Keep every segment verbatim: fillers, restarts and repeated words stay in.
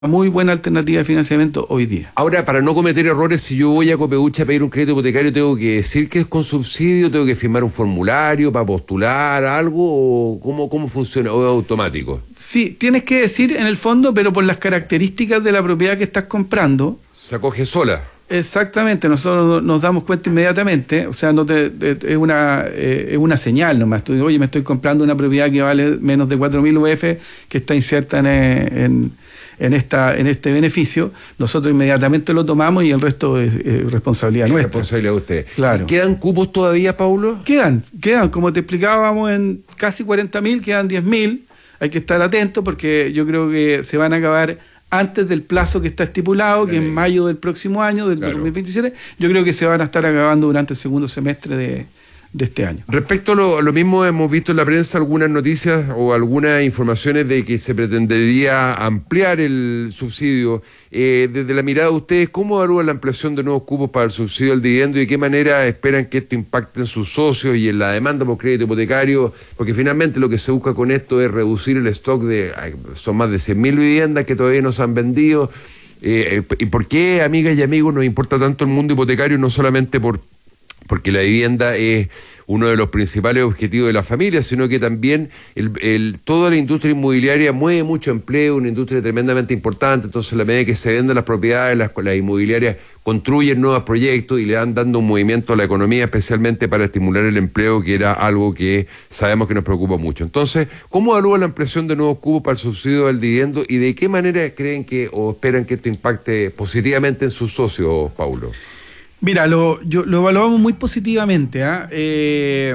muy buena alternativa de financiamiento hoy día. Ahora, para no cometer errores, si yo voy a Copeucha a pedir un crédito hipotecario, ¿tengo que decir que es con subsidio? ¿Tengo que firmar un formulario para postular algo? ¿O cómo, cómo funciona? ¿O es automático? Sí, tienes que decir en el fondo, pero por las características de la propiedad que estás comprando. ¿Se acoge sola? Exactamente, nosotros nos damos cuenta inmediatamente, o sea, no te, te, es, una, eh, es una señal nomás. Tú dices, oye, me estoy comprando una propiedad que vale menos de cuatro mil U F, que está inserta en, en, en, esta, en este beneficio. Nosotros inmediatamente lo tomamos y el resto es, es responsabilidad es nuestra. Responsabilidad de usted. Claro. ¿Quedan cupos todavía, Paulo? Quedan, quedan, como te explicábamos, en casi cuarenta mil, quedan diez mil. Hay que estar atento porque yo creo que se van a acabar antes del plazo que está estipulado, que es en mayo del próximo año, del claro. dos mil veintisiete, yo creo que se van a estar acabando durante el segundo semestre de, de este año. Respecto a lo, lo mismo, hemos visto en la prensa algunas noticias o algunas informaciones de que se pretendería ampliar el subsidio. Eh, desde la mirada de ustedes, ¿cómo evalúan la ampliación de nuevos cupos para el subsidio al dividendo y de qué manera esperan que esto impacte en sus socios y en la demanda por crédito hipotecario? Porque finalmente lo que se busca con esto es reducir el stock de, son más de cien mil viviendas que todavía no se han vendido. Eh, ¿Y por qué, amigas y amigos, nos importa tanto el mundo hipotecario? No solamente por porque la vivienda es uno de los principales objetivos de la familia, sino que también el, el, toda la industria inmobiliaria mueve mucho empleo, una industria tremendamente importante. Entonces, a la medida que se venden las propiedades, las, las inmobiliarias construyen nuevos proyectos y le dan dando un movimiento a la economía, especialmente para estimular el empleo, que era algo que sabemos que nos preocupa mucho. Entonces, ¿cómo evalúa la ampliación de nuevos cupos para el subsidio del dividendo y de qué manera creen que o esperan que esto impacte positivamente en sus socios, Paulo? Mira, lo, yo, lo evaluamos muy positivamente, ¿eh? Eh,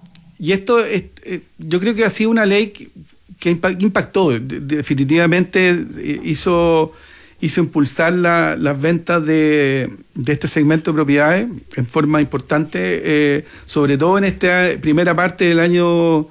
y esto, es, eh, yo creo que ha sido una ley que, que impactó, definitivamente hizo, hizo impulsar la, las ventas de, de este segmento de propiedades en forma importante, eh, sobre todo en esta primera parte del año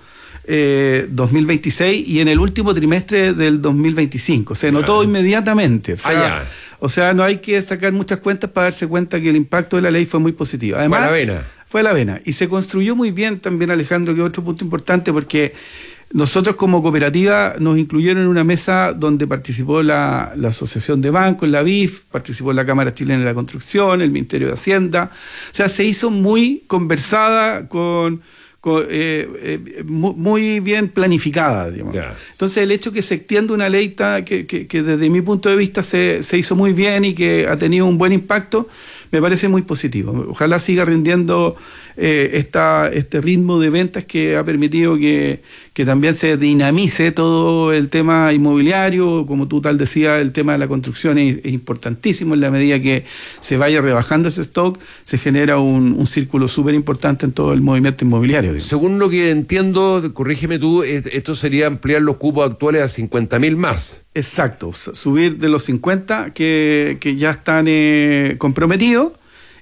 eh, dos mil veintiséis y en el último trimestre del dos mil veinticinco. Se notó ah. inmediatamente. O sea, ah, O sea, no hay que sacar muchas cuentas para darse cuenta que el impacto de la ley fue muy positivo. Además, fue a la vena. Fue a la vena. Y se construyó muy bien también, Alejandro, que es otro punto importante, porque nosotros como cooperativa nos incluyeron en una mesa donde participó la, la Asociación de Bancos, la B I F, participó la Cámara Chilena de la Construcción, el Ministerio de Hacienda. O sea, se hizo muy conversada con... Con, eh, eh, muy, muy bien planificada, digamos. Yeah. Entonces el hecho que se extienda una ley ta, que, que, que desde mi punto de vista se, se hizo muy bien y que ha tenido un buen impacto, me parece muy positivo. Ojalá siga rindiendo eh, esta, este ritmo de ventas que ha permitido que, que también se dinamice todo el tema inmobiliario. Como tú tal decías, el tema de la construcción es, es importantísimo. En la medida que se vaya rebajando ese stock, se genera un, un círculo súper importante en todo el movimiento inmobiliario. Digamos. Según lo que entiendo, corrígeme tú, esto sería ampliar los cupos actuales a cincuenta mil más. Exacto, subir de los cincuenta que, que ya están eh, comprometidos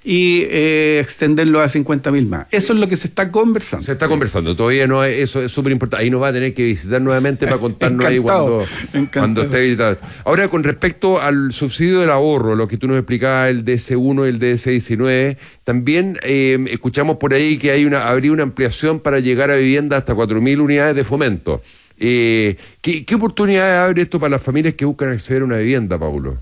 y eh, extenderlo a cincuenta mil más. Eso es lo que se está conversando. Se está sí. conversando, todavía no es, eso es súper importante. Ahí nos va a tener que visitar nuevamente para contarnos ahí cuando, cuando esté visitado. Ahora, con respecto al subsidio del ahorro, lo que tú nos explicabas, el D S uno y el D S diecinueve, también eh, escuchamos por ahí que hay una habría una ampliación para llegar a vivienda hasta cuatro mil unidades de fomento. Eh, ¿qué, ¿Qué oportunidades abre esto para las familias que buscan acceder a una vivienda, Paulo?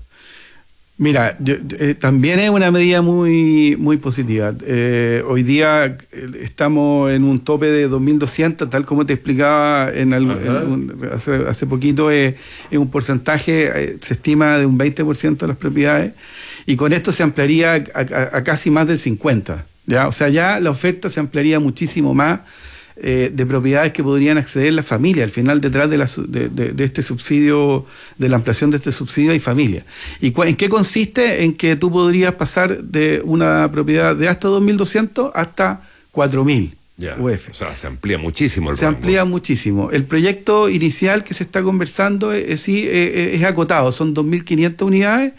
Mira, yo, eh, también es una medida muy, muy positiva. Eh, hoy día eh, estamos en un tope de dos mil doscientos, tal como te explicaba en algo, en un, hace, hace poquito, es eh, un porcentaje, eh, se estima de un veinte por ciento de las propiedades, y con esto se ampliaría a, a, a casi más del cincuenta por ciento. ¿Ya? O sea, ya la oferta se ampliaría muchísimo más. Eh, de propiedades que podrían acceder la familia. Al final, detrás de, la, de, de, de este subsidio, de la ampliación de este subsidio, hay familia. ¿Y cu- en qué consiste? En que tú podrías pasar de una propiedad de hasta dos mil doscientos hasta cuatro mil yeah. U F. O sea, se amplía muchísimo el Se rango. amplía muchísimo. El proyecto inicial que se está conversando es, es, es, es acotado, son dos mil quinientas unidades.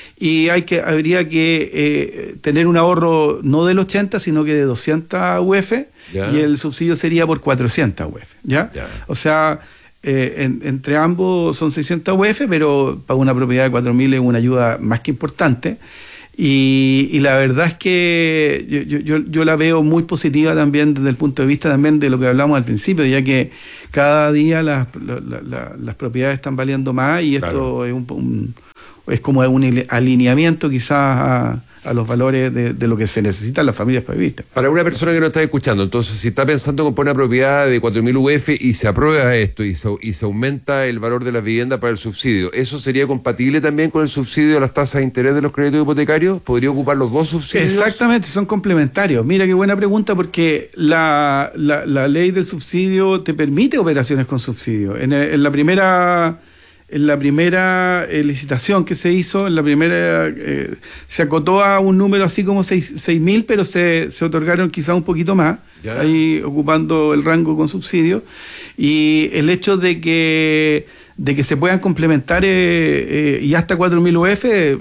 Y hay que, habría que eh, tener un ahorro no del ochenta, sino que de doscientas U F, yeah. y el subsidio sería por cuatrocientas U F, ¿ya? Yeah. O sea, eh, en, entre ambos son seiscientas U F, pero para una propiedad de cuatro mil es una ayuda más que importante. Y, y la verdad es que yo, yo, yo la veo muy positiva también desde el punto de vista también de lo que hablamos al principio, ya que cada día las, la, la, las propiedades están valiendo más y esto claro. es, un, un, es como un alineamiento quizás a, a los valores de, de lo que se necesitan las familias para vivir. Para una persona que no está escuchando, entonces si está pensando en comprar una propiedad de cuatro mil U F y se aprueba esto y se, y se aumenta el valor de la vivienda para el subsidio, ¿eso sería compatible también con el subsidio a las tasas de interés de los créditos hipotecarios? ¿Podría ocupar los dos subsidios? Exactamente, son complementarios. Mira qué buena pregunta, porque la, la, la ley del subsidio te permite operaciones con subsidio. En, en la primera... En la primera eh, licitación que se hizo, en la primera eh, se acotó a un número así como seis mil, pero se, se otorgaron quizá un poquito más, ¿ya? Ahí ocupando el rango con subsidio. Y el hecho de que, de que se puedan complementar eh, eh, y hasta cuatro mil U F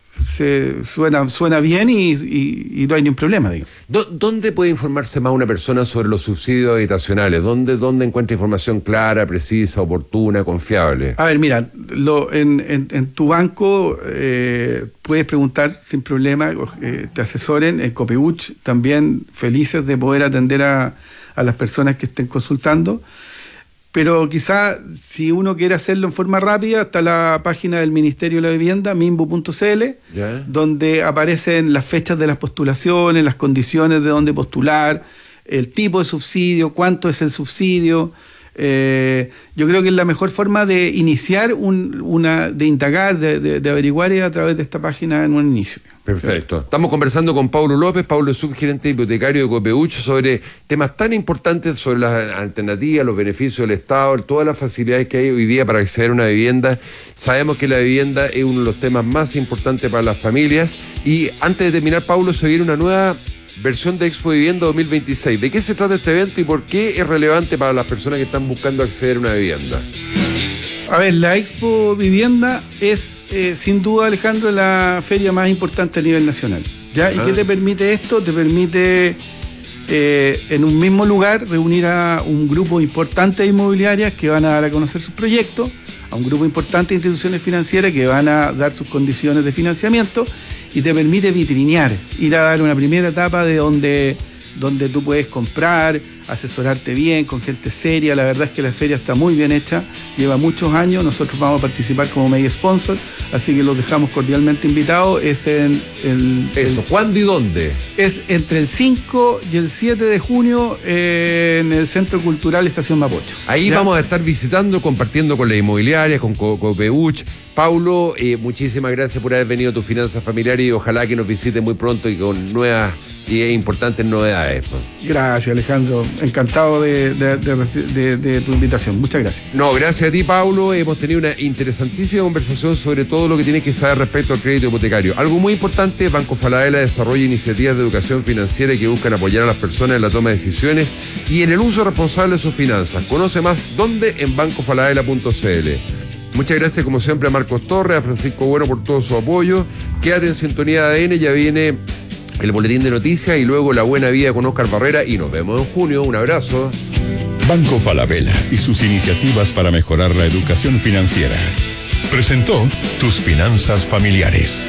se suena, suena bien y, y, y no hay ningún problema, digo. ¿Dónde puede informarse más una persona sobre los subsidios habitacionales? ¿Dónde, dónde encuentra información clara, precisa, oportuna, confiable? A ver, mira, lo, en, en, en tu banco eh, puedes preguntar sin problema, eh, te asesoren, en Copeuch también felices de poder atender a, a las personas que estén consultando. Pero quizá si uno quiere hacerlo en forma rápida, está la página del Ministerio de la Vivienda, mimbu punto c l, ¿ya? Donde aparecen las fechas de las postulaciones, las condiciones de dónde postular, el tipo de subsidio, cuánto es el subsidio. Eh, yo creo que es la mejor forma de iniciar, un, una, de indagar, de, de, de averiguar a través de esta página en un inicio. Perfecto. Estamos conversando con Paulo López, Paulo es subgerente hipotecario de Copeuch, sobre temas tan importantes, sobre las alternativas, los beneficios del Estado, todas las facilidades que hay hoy día para acceder a una vivienda. Sabemos que la vivienda es uno de los temas más importantes para las familias. Y antes de terminar, Paulo, se viene una nueva versión de Expo Vivienda dos mil veintiséis. ¿De qué se trata este evento y por qué es relevante para las personas que están buscando acceder a una vivienda? A ver, la Expo Vivienda es, eh, sin duda, Alejandro, la feria más importante a nivel nacional, ¿ya? Ah. ¿Y qué te permite esto? Te permite, eh, en un mismo lugar, reunir a un grupo importante de inmobiliarias que van a dar a conocer sus proyectos, a un grupo importante de instituciones financieras que van a dar sus condiciones de financiamiento, y te permite vitrinear, ir a dar una primera etapa de donde, donde tú puedes comprar, asesorarte bien, con gente seria. La verdad es que la feria está muy bien hecha, lleva muchos años, nosotros vamos a participar como media sponsor, así que los dejamos cordialmente invitados. Es en el... Eso, el, ¿cuándo y dónde? Es entre el cinco y el siete de junio eh, en el Centro Cultural Estación Mapocho. Ahí ¿ya? Vamos a estar visitando, compartiendo con la inmobiliaria, con Copeuch. Paulo, eh, muchísimas gracias por haber venido a Tu Finanzas Familiares y ojalá que nos visite muy pronto y con nuevas y importantes novedades. Gracias, Alejandro. Encantado de, de, de, de, de tu invitación. Muchas gracias. No, gracias a ti, Paulo. Hemos tenido una interesantísima conversación sobre todo lo que tienes que saber respecto al crédito hipotecario. Algo muy importante, Banco Falabella desarrolla iniciativas de educación financiera que buscan apoyar a las personas en la toma de decisiones y en el uso responsable de sus finanzas. Conoce más dónde en banco falabella punto c l. Muchas gracias, como siempre, a Marcos Torres, a Francisco Bueno por todo su apoyo. Quédate en sintonía de A D N, ya viene el boletín de noticias y luego La Buena Vida con Oscar Barrera y nos vemos en junio. Un abrazo. Banco Falabella y sus iniciativas para mejorar la educación financiera. Presentó Tus Finanzas Familiares.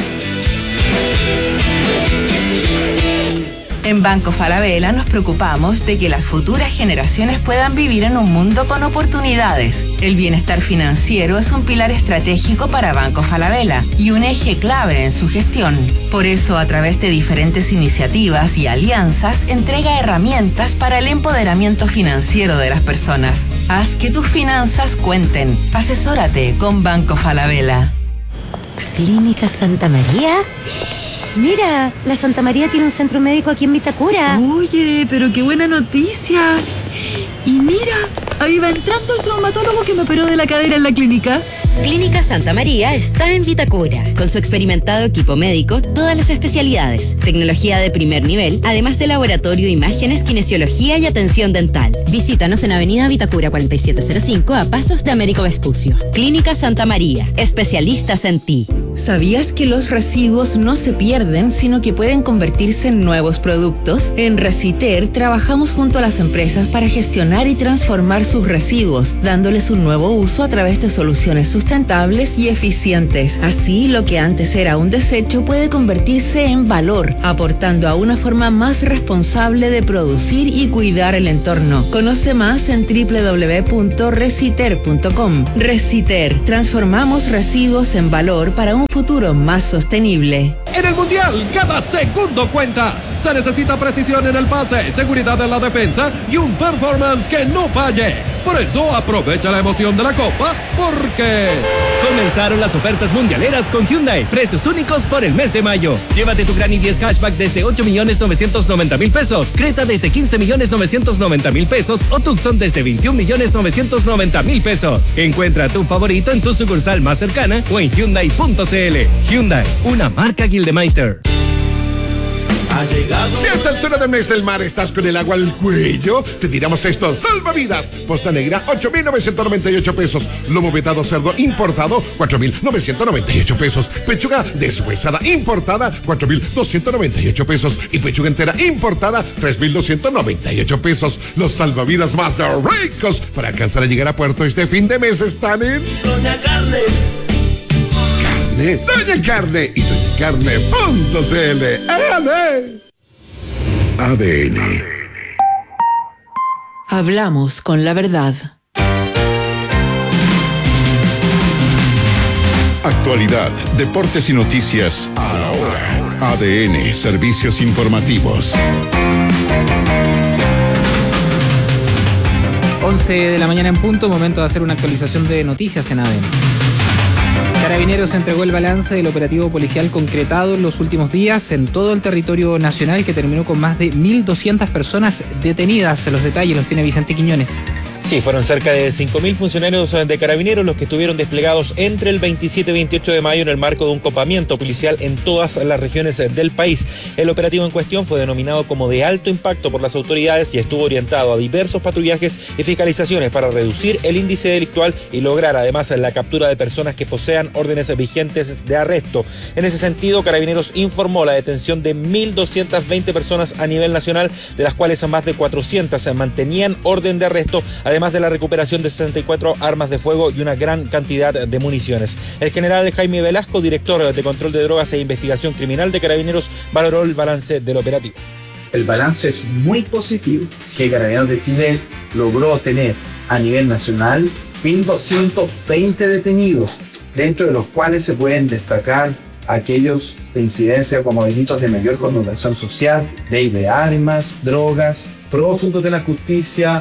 En Banco Falabella nos preocupamos de que las futuras generaciones puedan vivir en un mundo con oportunidades. El bienestar financiero es un pilar estratégico para Banco Falabella y un eje clave en su gestión. Por eso, a través de diferentes iniciativas y alianzas, entrega herramientas para el empoderamiento financiero de las personas. Haz que tus finanzas cuenten. Asesórate con Banco Falabella. ¿Clínica Santa María? Mira, la Santa María tiene un centro médico aquí en Vitacura. Oye, pero qué buena noticia. Y mira, ahí va entrando el traumatólogo que me operó de la cadera en la clínica. Clínica Santa María está en Vitacura. Con su experimentado equipo médico, todas las especialidades, tecnología de primer nivel, además de laboratorio, imágenes, kinesiología y atención dental. Visítanos en Avenida Vitacura cuarenta y siete cero cinco a pasos de Américo Vespucio. Clínica Santa María, especialistas en ti. ¿Sabías que los residuos no se pierden, sino que pueden convertirse en nuevos productos? En Reciter trabajamos junto a las empresas para gestionar y transformar sus residuos, dándoles un nuevo uso a través de soluciones sustentables y eficientes. Así, lo que antes era un desecho puede convertirse en valor, aportando a una forma más responsable de producir y cuidar el entorno. Conoce más en doble u doble u doble u punto reciter punto com. Reciter, transformamos residuos en valor para un futuro más sostenible. En el Mundial, cada segundo cuenta. Se necesita precisión en el pase, seguridad en la defensa y un performance que no falle. Por eso, aprovecha la emoción de la Copa, porque comenzaron las ofertas mundialeras con Hyundai. Precios únicos por el mes de mayo. Llévate tu Gran i diez Hatchback desde ocho millones novecientos noventa mil pesos, Creta desde quince millones novecientos noventa mil pesos o Tucson desde veintiún millones novecientos noventa mil pesos. Encuentra tu favorito en tu sucursal más cercana o en Hyundai punto c l. Hyundai, una marca Gildemeister. Si a esta altura del mes del mar estás con el agua al cuello, te tiramos estos salvavidas. Posta negra, ocho mil novecientos noventa y ocho pesos. Lomo vetado cerdo importado, cuatro mil novecientos noventa y ocho pesos. Pechuga deshuesada importada, cuatro mil doscientos noventa y ocho pesos. Y pechuga entera importada, tres mil doscientos noventa y ocho pesos. Los salvavidas más ricos para alcanzar a llegar a puerto este fin de mes están en Doña Carne. Carne, Doña Carne y doña carne punto c l. A D N. Hablamos con la verdad. Actualidad, deportes y noticias a la hora. A D N, servicios informativos. once de la mañana en punto, momento de hacer una actualización de noticias en A D N. Carabineros entregó el balance del operativo policial concretado en los últimos días en todo el territorio nacional, que terminó con más de mil doscientas personas detenidas. Los detalles los tiene Vicente Quiñones. Sí, fueron cerca de cinco mil funcionarios de Carabineros los que estuvieron desplegados entre el veintisiete y veintiocho de mayo en el marco de un copamiento policial en todas las regiones del país. El operativo en cuestión fue denominado como de alto impacto por las autoridades y estuvo orientado a diversos patrullajes y fiscalizaciones para reducir el índice delictual y lograr además la captura de personas que posean órdenes vigentes de arresto. En ese sentido, Carabineros informó la detención de mil doscientas veinte personas a nivel nacional, de las cuales más de cuatrocientas mantenían orden de arresto, además de la recuperación de sesenta y cuatro armas de fuego y una gran cantidad de municiones. El general Jaime Velasco, director de Control de Drogas e Investigación Criminal de Carabineros, valoró el balance del operativo. El balance es muy positivo, que Carabineros de Chile logró tener a nivel nacional mil doscientos veinte detenidos, dentro de los cuales se pueden destacar aquellos de incidencia como delitos de mayor connotación social, ley de armas, drogas, prófugos de la justicia.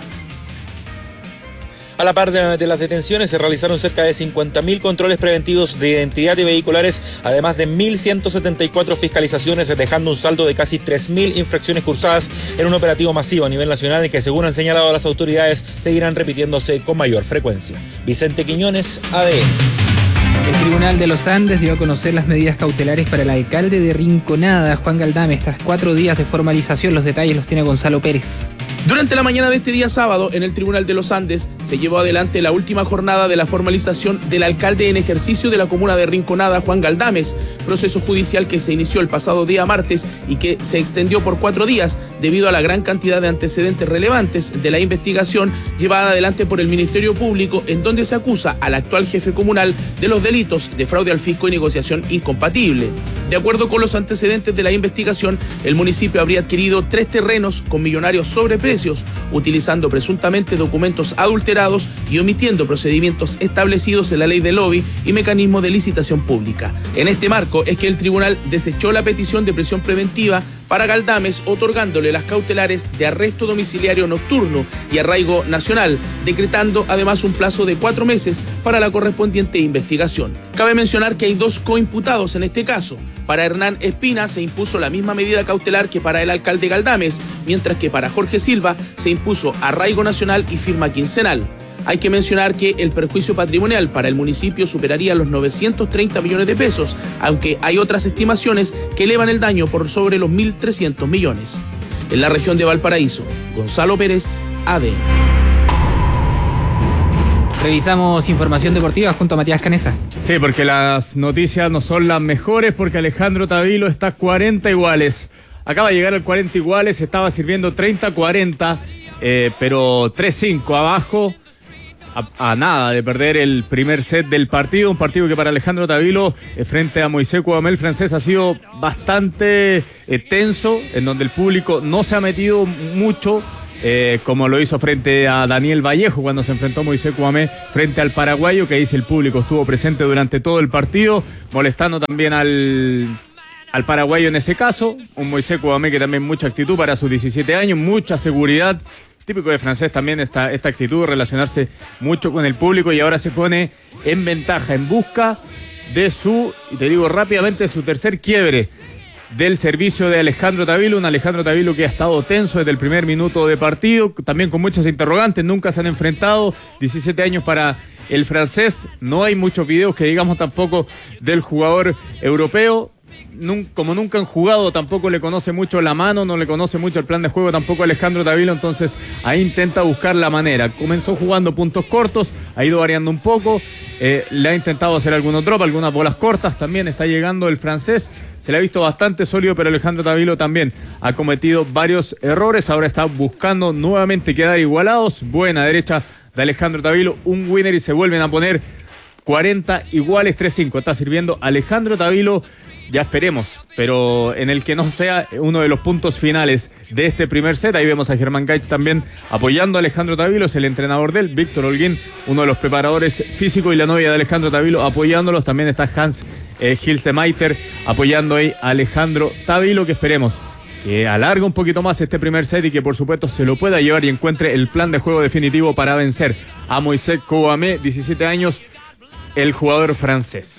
A la par de, de las detenciones, se realizaron cerca de cincuenta mil controles preventivos de identidad y vehiculares, además de mil ciento setenta y cuatro fiscalizaciones, dejando un saldo de casi tres mil infracciones cursadas en un operativo masivo a nivel nacional y que, según han señalado las autoridades, seguirán repitiéndose con mayor frecuencia. Vicente Quiñones, A D N. El Tribunal de los Andes dio a conocer las medidas cautelares para el alcalde de Rinconada, Juan Galdames, tras cuatro días de formalización. Los detalles los tiene Gonzalo Pérez. Durante la mañana de este día sábado, en el Tribunal de los Andes, se llevó adelante la última jornada de la formalización del alcalde en ejercicio de la comuna de Rinconada, Juan Galdames, proceso judicial que se inició el pasado día martes y que se extendió por cuatro días debido a la gran cantidad de antecedentes relevantes de la investigación llevada adelante por el Ministerio Público, en donde se acusa al actual jefe comunal de los delitos de fraude al fisco y negociación incompatible. De acuerdo con los antecedentes de la investigación, el municipio habría adquirido tres terrenos con millonarios sobreprecios, utilizando presuntamente documentos adulterados y omitiendo procedimientos establecidos en la ley de lobby y mecanismo de licitación pública. En este marco es que el tribunal desechó la petición de prisión preventiva para Galdames, otorgándole las cautelares de arresto domiciliario nocturno y arraigo nacional, decretando además un plazo de cuatro meses para la correspondiente investigación. Cabe mencionar que hay dos coimputados en este caso. Para Hernán Espina se impuso la misma medida cautelar que para el alcalde Galdames, mientras que para Jorge Silva se impuso arraigo nacional y firma quincenal. Hay que mencionar que el perjuicio patrimonial para el municipio superaría los novecientos treinta millones de pesos, aunque hay otras estimaciones que elevan el daño por sobre los mil trescientos millones. En la región de Valparaíso, Gonzalo Pérez, A D N. Revisamos información deportiva junto a Matías Canesa. Sí, porque las noticias no son las mejores porque Alejandro Tavilo está cuarenta iguales. Acaba de llegar al cuarenta iguales, estaba sirviendo treinta cuarenta, eh, pero tres cinco abajo. A, a nada de perder el primer set del partido, un partido que para Alejandro Tavilo eh, frente a Moisés Kouamé, el francés, ha sido bastante eh, tenso, en donde el público no se ha metido mucho, eh, como lo hizo frente a Daniel Vallejo cuando se enfrentó Moisés Kouamé frente al paraguayo, que dice el público estuvo presente durante todo el partido, molestando también al... al paraguayo en ese caso, un Moisés Kouamé que también mucha actitud para sus diecisiete años, mucha seguridad. Típico de francés también esta, esta actitud de relacionarse mucho con el público y ahora se pone en ventaja en busca de su, y te digo rápidamente, su tercer quiebre del servicio de Alejandro Tavilo, un Alejandro Tavilo que ha estado tenso desde el primer minuto de partido, también con muchas interrogantes, nunca se han enfrentado, diecisiete años para el francés, no hay muchos videos que digamos tampoco del jugador europeo. Como nunca han jugado, tampoco le conoce mucho la mano, no le conoce mucho el plan de juego tampoco Alejandro Tavilo, entonces ahí intenta buscar la manera. Comenzó jugando puntos cortos, ha ido variando un poco, eh, le ha intentado hacer algunos drops, algunas bolas cortas, también está llegando el francés, se le ha visto bastante sólido, pero Alejandro Tavilo también ha cometido varios errores, ahora está buscando nuevamente quedar igualados. Buena derecha de Alejandro Tavilo, un winner y se vuelven a poner cuarenta iguales, tres cinco, está sirviendo Alejandro Tavilo. Ya esperemos, pero en el que no sea uno de los puntos finales de este primer set. Ahí vemos a Germán Gaich también apoyando a Alejandro Tavilo, es el entrenador de él, Víctor Holguín, uno de los preparadores físicos, y la novia de Alejandro Tavilo apoyándolos. También está Hans eh, Hilsemeiter apoyando ahí a Alejandro Tavilo, que esperemos que alargue un poquito más este primer set y que por supuesto se lo pueda llevar y encuentre el plan de juego definitivo para vencer a Moisés Kouamé, diecisiete años, el jugador francés.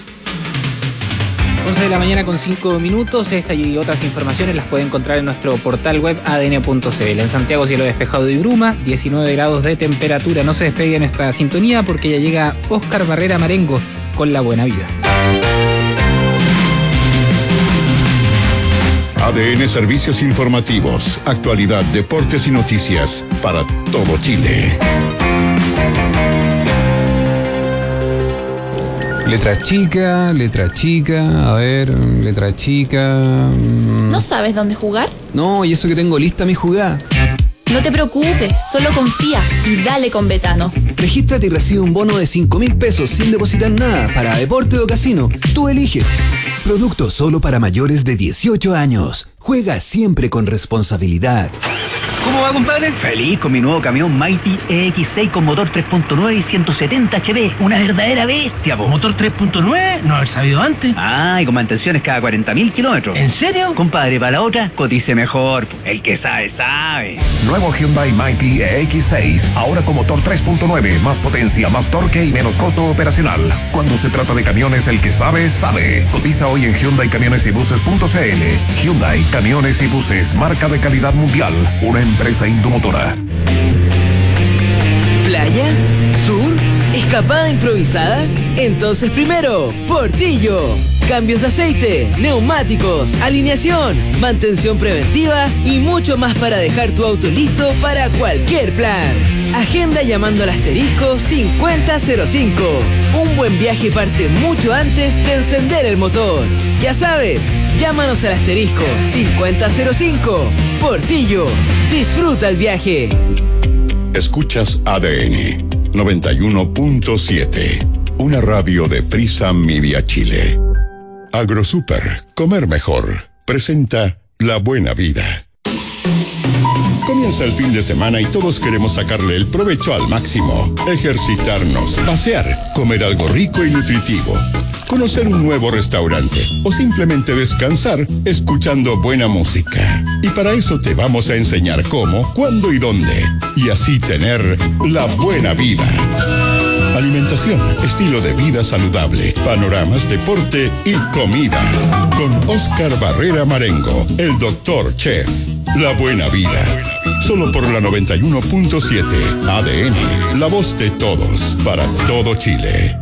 once de la mañana con cinco minutos. Esta y otras informaciones las puede encontrar en nuestro portal web a d n punto c l. En Santiago, cielo despejado y bruma, diecinueve grados de temperatura. No se despegue nuestra sintonía porque ya llega Oscar Barrera Marengo con La Buena Vida. A D N Servicios Informativos, actualidad, deportes y noticias para todo Chile. Letra chica, letra chica, a ver, letra chica... ¿No sabes dónde jugar? No, y eso que tengo lista mi jugada. No te preocupes, solo confía y dale con Betano. Regístrate y recibe un bono de cinco mil pesos sin depositar nada para deporte o casino. Tú eliges. Producto solo para mayores de dieciocho años. Juega siempre con responsabilidad. ¿Cómo va, compadre? Feliz con mi nuevo camión Mighty E X seis con motor tres punto nueve y ciento setenta HP. Una verdadera bestia, po. ¿Motor tres punto nueve? No haber sabido antes. Ah, y con mantenciones cada cuarenta mil kilómetros. ¿En serio? Compadre, para la otra, cotice mejor. Po. El que sabe, sabe. Nuevo Hyundai Mighty E X seis. Ahora con motor tres punto nueve. Más potencia, más torque y menos costo operacional. Cuando se trata de camiones, el que sabe, sabe. Cotiza hoy en Hyundai Camiones y Buses punto c l. Hyundai Camiones y Buses. Marca de calidad mundial. Una empresa Indomotora. ¿Playa? ¿Sur? ¿Escapada improvisada? Entonces primero, Portillo. Cambios de aceite, neumáticos, alineación, mantención preventiva y mucho más para dejar tu auto listo para cualquier plan. Agenda llamando al asterisco cincuenta cero cinco. Un buen viaje parte mucho antes de encender el motor. Ya sabes, llámanos al asterisco cincuenta cero cinco. Portillo, disfruta el viaje. Escuchas A D N noventa y uno punto siete, una radio de Prisa Media Chile. AgroSuper, comer mejor, presenta La Buena Vida. Comienza el fin de semana y todos queremos sacarle el provecho al máximo. Ejercitarnos, pasear, comer algo rico y nutritivo, conocer un nuevo restaurante o simplemente descansar escuchando buena música. Y para eso te vamos a enseñar cómo, cuándo y dónde. Y así tener la buena vida. Alimentación, estilo de vida saludable, panoramas, deporte y comida. Con Oscar Barrera Marengo, el doctor Chef. La Buena Vida. Solo por la noventa y uno punto siete. A D N, la voz de todos, para todo Chile.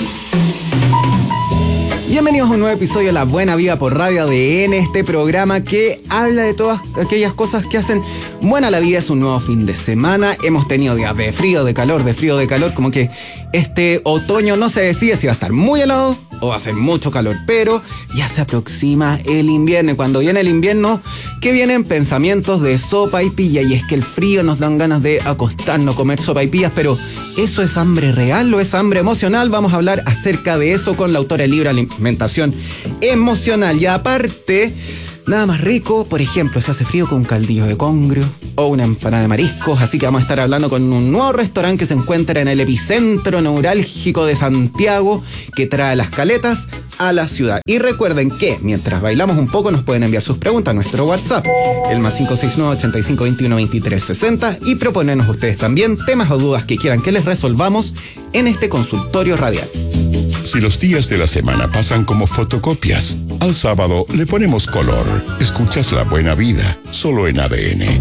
Bienvenidos a un nuevo episodio de La Buena Vida por Radio A D N, este programa que habla de todas aquellas cosas que hacen Buena la vida, es un nuevo fin de semana. Hemos tenido días de frío, de calor, de frío, de calor. Como que este otoño no se decide si va a estar muy helado o va a hacer mucho calor. Pero ya se aproxima el invierno. Y cuando viene el invierno, que vienen pensamientos de sopa y pilla. Y es que el frío nos dan ganas de acostarnos, comer sopa y pillas. Pero ¿eso es hambre real o es hambre emocional? Vamos a hablar acerca de eso con la autora del libro Alimentación Emocional. Y aparte, nada más rico, por ejemplo, se hace frío con un caldillo de congrio o una empanada de mariscos, así que vamos a estar hablando con un nuevo restaurante que se encuentra en el epicentro neurálgico de Santiago, que trae las caletas a la ciudad. Y recuerden que mientras bailamos un poco nos pueden enviar sus preguntas a nuestro WhatsApp, el más cinco seis nueve, ochenta y cinco, veintiuno, veintitrés, sesenta, y proponernos ustedes también temas o dudas que quieran que les resolvamos en este consultorio radial. Si los días de la semana pasan como fotocopias, al sábado le ponemos color. Escuchas La Buena Vida, solo en A D N.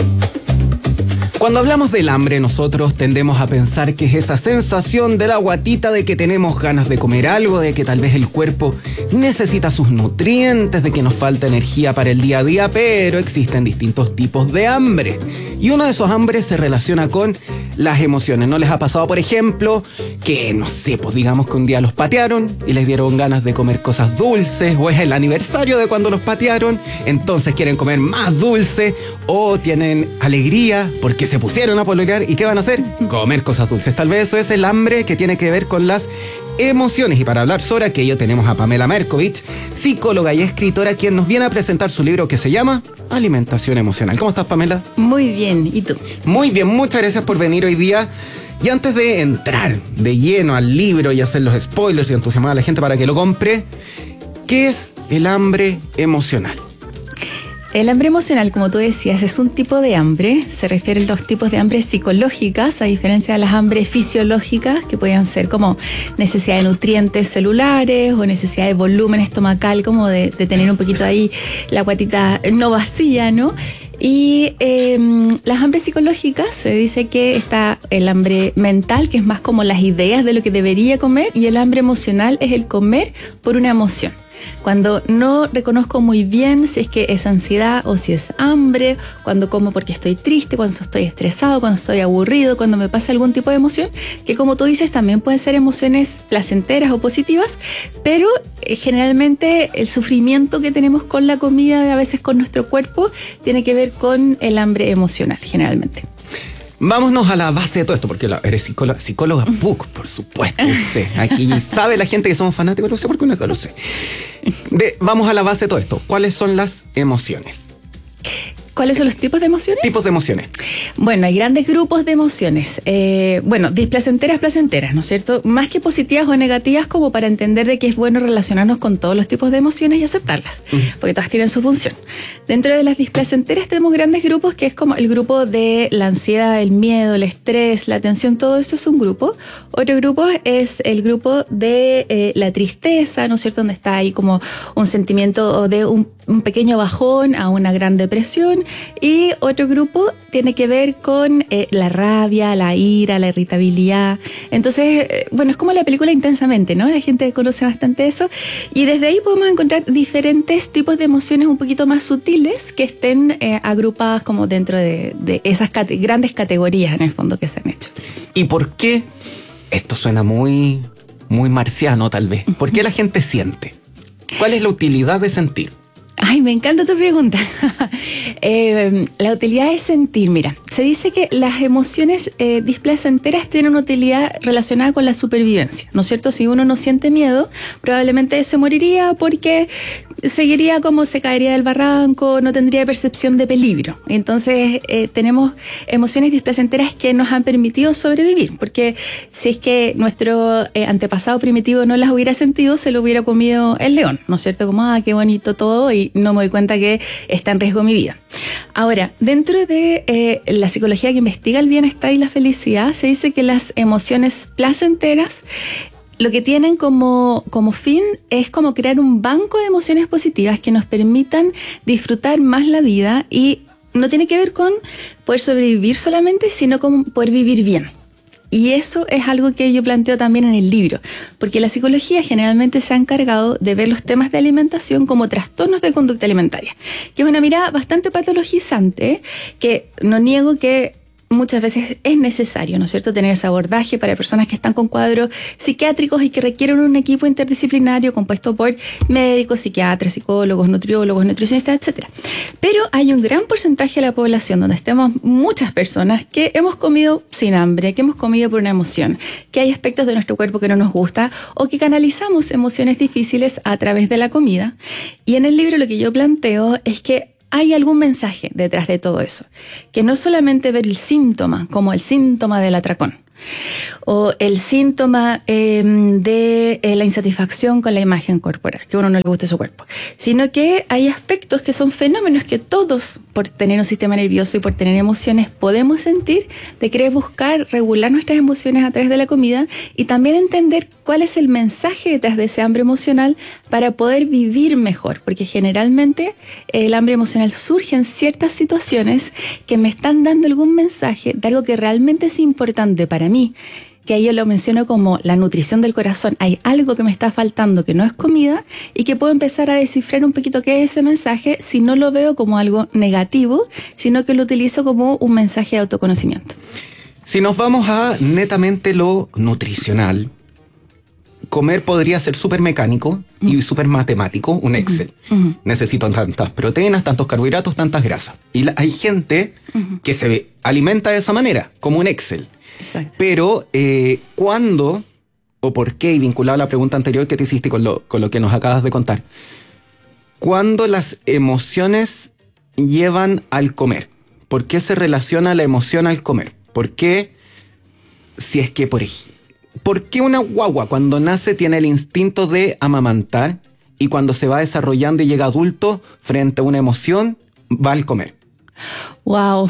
Cuando hablamos del hambre, nosotros tendemos a pensar que es esa sensación de la guatita de que tenemos ganas de comer algo, de que tal vez el cuerpo necesita sus nutrientes, de que nos falta energía para el día a día, pero existen distintos tipos de hambre. Y uno de esos hambres se relaciona con las emociones. ¿No les ha pasado, por ejemplo, que, no sé, pues digamos que un día los patearon y les dieron ganas de comer cosas dulces, o es el aniversario de cuando los patearon, entonces quieren comer más dulce, o tienen alegría porque se pusieron a pololear y ¿qué van a hacer? Comer cosas dulces. Tal vez eso es el hambre que tiene que ver con las emociones. Y para hablar sobre aquello tenemos a Pamela Merkovich, psicóloga y escritora, quien nos viene a presentar su libro que se llama Alimentación Emocional. ¿Cómo estás, Pamela? Muy bien, ¿y tú? Muy bien, muchas gracias por venir hoy día. Y antes de entrar de lleno al libro y hacer los spoilers y entusiasmar a la gente para que lo compre, ¿qué es el hambre emocional? El hambre emocional, como tú decías, es un tipo de hambre. Se refieren a los tipos de hambre psicológicas, a diferencia de las hambres fisiológicas, que pueden ser como necesidad de nutrientes celulares o necesidad de volumen estomacal, como de, de tener un poquito ahí la guatita no vacía, ¿no? Y eh, las hambres psicológicas, se dice que está el hambre mental, que es más como las ideas de lo que debería comer, y el hambre emocional es el comer por una emoción. Cuando no reconozco muy bien si es que es ansiedad o si es hambre, cuando como porque estoy triste, cuando estoy estresado, cuando estoy aburrido, cuando me pasa algún tipo de emoción, que como tú dices también pueden ser emociones placenteras o positivas, pero eh, generalmente el sufrimiento que tenemos con la comida, a veces con nuestro cuerpo, tiene que ver con el hambre emocional, generalmente. Vámonos a la base de todo esto, porque la, eres psicóloga, psicóloga P U C, por supuesto, lo sé. Aquí sabe la gente que somos fanáticos, lo sé porque no lo sé. De, vamos a la base de todo esto. ¿Cuáles son las emociones? ¿Cuáles son los tipos de emociones? Tipos de emociones. Bueno, hay grandes grupos de emociones. Eh, bueno, displacenteras, placenteras, ¿no es cierto? Más que positivas o negativas, como para entender de que es bueno relacionarnos con todos los tipos de emociones y aceptarlas, uh-huh. porque todas tienen su función. Dentro de las displacenteras tenemos grandes grupos, que es como el grupo de la ansiedad, el miedo, el estrés, la tensión, todo eso es un grupo. Otro grupo es el grupo de eh, la tristeza, ¿no es cierto? Donde está ahí como un sentimiento de un, un pequeño bajón a una gran depresión. Y otro grupo tiene que ver con eh, la rabia, la ira, la irritabilidad. Entonces, eh, bueno, es como la película Intensamente, ¿no? La gente conoce bastante eso. Y desde ahí podemos encontrar diferentes tipos de emociones un poquito más sutiles que estén eh, agrupadas como dentro de, de esas cate- grandes categorías, en el fondo, que se han hecho. ¿Y por qué? Esto suena muy, muy marciano, tal vez. ¿Por qué la gente siente? ¿Cuál es la utilidad de sentir? Ay, me encanta tu pregunta. eh, la utilidad es sentir. Mira, se dice que las emociones eh, displacenteras tienen una utilidad relacionada con la supervivencia, ¿no es cierto? Si uno no siente miedo, probablemente se moriría porque seguiría como se caería del barranco, no tendría percepción de peligro. Entonces, eh, tenemos emociones displacenteras que nos han permitido sobrevivir, porque si es que nuestro eh, antepasado primitivo no las hubiera sentido, se lo hubiera comido el león, ¿no es cierto? Como, ah, qué bonito todo, y no me doy cuenta que está en riesgo mi vida. Ahora, dentro de eh, la psicología que investiga el bienestar y la felicidad, se dice que las emociones placenteras lo que tienen como, como fin es como crear un banco de emociones positivas que nos permitan disfrutar más la vida, y no tiene que ver con poder sobrevivir solamente, sino con poder vivir bien. Y eso es algo que yo planteo también en el libro, porque la psicología generalmente se ha encargado de ver los temas de alimentación como trastornos de conducta alimentaria, que es una mirada bastante patologizante, que no niego que muchas veces es necesario, ¿no es cierto?, tener ese abordaje para personas que están con cuadros psiquiátricos y que requieren un equipo interdisciplinario compuesto por médicos, psiquiatras, psicólogos, nutriólogos, nutricionistas, etcétera. Pero hay un gran porcentaje de la población donde estemos muchas personas que hemos comido sin hambre, que hemos comido por una emoción, que hay aspectos de nuestro cuerpo que no nos gusta o que canalizamos emociones difíciles a través de la comida. Y en el libro lo que yo planteo es que hay algún mensaje detrás de todo eso, que no solamente ver el síntoma como el síntoma del atracón o el síntoma eh, de eh, la insatisfacción con la imagen corporal, que a uno no le guste su cuerpo, sino que hay aspectos que son fenómenos que todos, por tener un sistema nervioso y por tener emociones, podemos sentir, de querer buscar regular nuestras emociones a través de la comida y también entender cuál es el mensaje detrás de ese hambre emocional para poder vivir mejor, porque generalmente el hambre emocional surge en ciertas situaciones que me están dando algún mensaje de algo que realmente es importante para mí, que ahí yo lo menciono como la nutrición del corazón. Hay algo que me está faltando que no es comida y que puedo empezar a descifrar un poquito qué es ese mensaje si no lo veo como algo negativo, sino que lo utilizo como un mensaje de autoconocimiento. Si nos vamos a netamente lo nutricional, comer podría ser súper mecánico mm. y súper matemático, un Excel. Mm-hmm. Necesito tantas proteínas, tantos carbohidratos, tantas grasas. Y la, hay gente mm-hmm. que se alimenta de esa manera, como un Excel. Exacto. Pero, eh, ¿cuándo o por qué, y vinculado a la pregunta anterior que te hiciste con lo, con lo que nos acabas de contar, cuándo las emociones llevan al comer? ¿Por qué se relaciona la emoción al comer? ¿Por qué, si es que, por ejemplo, ¿por qué una guagua cuando nace tiene el instinto de amamantar y cuando se va desarrollando y llega adulto frente a una emoción va al comer? Wow,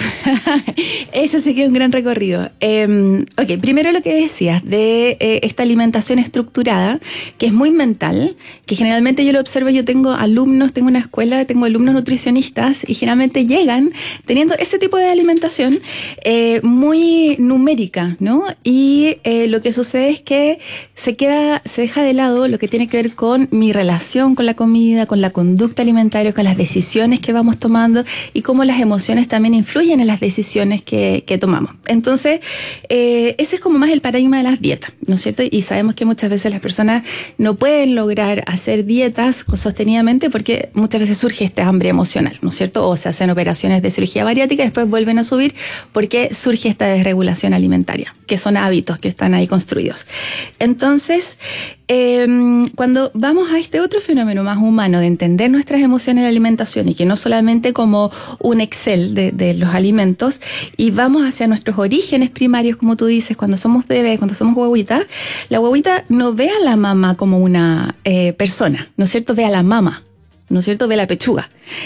eso sí que es un gran recorrido. Eh, ok, primero lo que decías de eh, esta alimentación estructurada, que es muy mental, que generalmente yo lo observo, yo tengo alumnos, tengo una escuela, tengo alumnos nutricionistas y generalmente llegan teniendo ese tipo de alimentación eh, muy numérica, ¿no? Y eh, lo que sucede es que se queda, se deja de lado lo que tiene que ver con mi relación con la comida, con la conducta alimentaria, con las decisiones que vamos tomando y cómo las emociones también influyen en las decisiones que, que tomamos. Entonces, eh, ese es como más el paradigma de las dietas, ¿no es cierto? Y sabemos que muchas veces las personas no pueden lograr hacer dietas sostenidamente porque muchas veces surge este hambre emocional, ¿no es cierto? O se hacen operaciones de cirugía bariátrica y después vuelven a subir porque surge esta desregulación alimentaria, que son hábitos que están ahí construidos. Entonces, Eh, cuando vamos a este otro fenómeno más humano de entender nuestras emociones en la alimentación y que no solamente como un Excel de, de los alimentos y vamos hacia nuestros orígenes primarios, como tú dices, cuando somos bebés, cuando somos guaguitas, la guaguita no ve a la mamá como una eh, persona, ¿no es cierto? Ve a la mama, ¿no es cierto? Ve la pechuga.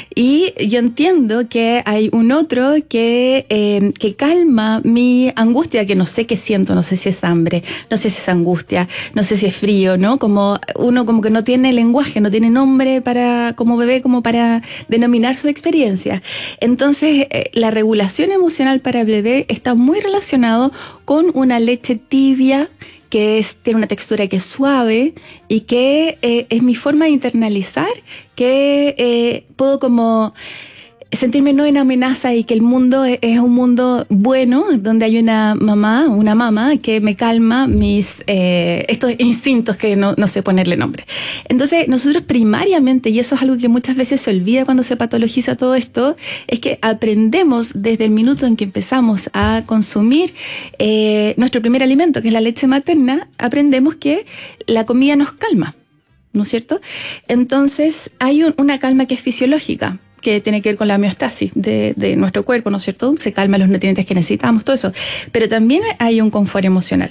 Y yo entiendo que hay un otro que, eh, que calma mi angustia, que no sé qué siento, no sé si es hambre, no sé si es angustia, no sé si es frío, ¿no? Como uno como que no tiene lenguaje, no tiene nombre para, como bebé, como para denominar su experiencia. Entonces, eh, la regulación emocional para el bebé está muy relacionado con una leche tibia, que es, tiene una textura que es suave y que eh, es mi forma de internalizar, que eh, puedo como sentirme no en amenaza y que el mundo es, es un mundo bueno, donde hay una mamá, una mamá que me calma mis eh, estos instintos que no, no sé ponerle nombre. Entonces, nosotros primariamente, y eso es algo que muchas veces se olvida cuando se patologiza todo esto, es que aprendemos desde el minuto en que empezamos a consumir eh, nuestro primer alimento, que es la leche materna, aprendemos que la comida nos calma, ¿no es cierto? Entonces, hay un, una calma que es fisiológica, que tiene que ver con la homeostasis de, de nuestro cuerpo, ¿no es cierto? Se calman los nutrientes que necesitamos, todo eso. Pero también hay un confort emocional.